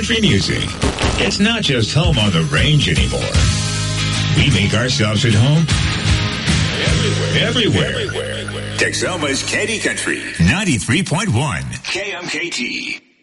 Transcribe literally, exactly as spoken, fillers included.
country music. It's not just home on the range anymore. We make ourselves at home everywhere. Everywhere. Everywhere. Texoma's Candy Country ninety-three point one K M K T.